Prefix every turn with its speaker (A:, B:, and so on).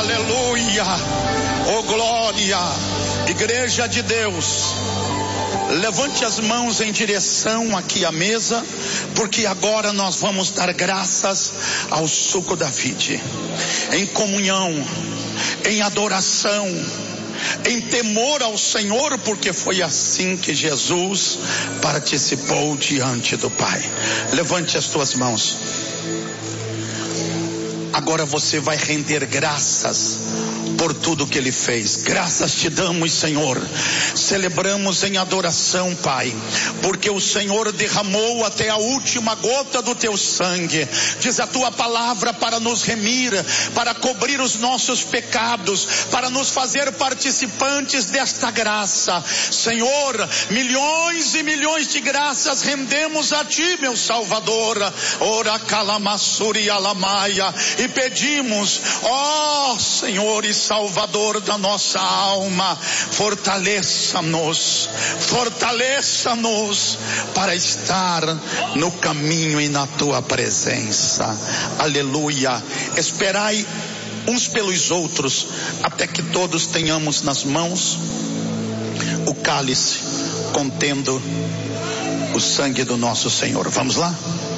A: aleluia, oh glória. Igreja de Deus, levante as mãos em direção aqui à mesa, porque agora nós vamos dar graças ao suco da vide, em comunhão, em adoração, em temor ao Senhor, porque foi assim que Jesus participou diante do Pai. Levante as tuas mãos. Agora você vai render graças por tudo que Ele fez. Graças te damos, Senhor. Celebramos em adoração, Pai, porque o Senhor derramou até a última gota do teu sangue. Diz a tua palavra para nos remir, para cobrir os nossos pecados, para nos fazer participantes desta graça. Senhor, milhões e milhões de graças rendemos a ti, meu Salvador. Ora calamassuri alamaia. E pedimos, ó Senhor e Salvador da nossa alma, fortaleça-nos para estar no caminho e na tua presença. Aleluia. Esperai uns pelos outros, até que todos tenhamos nas mãos o cálice contendo o sangue do nosso Senhor. Vamos lá?